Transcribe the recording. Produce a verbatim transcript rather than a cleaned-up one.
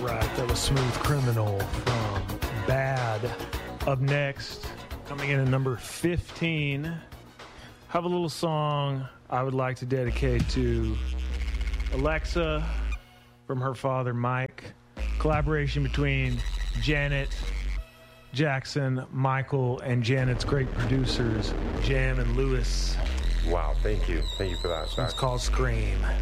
right, that was Smooth Criminal from Bad. Up next, coming in at number fifteen, have a little song I would like to dedicate to Alexa from her father, Mike. Collaboration between Janet Jackson, Michael, and Janet's great producers, Jam and Lewis. Wow, thank you. Thank you for that. It's called Scream.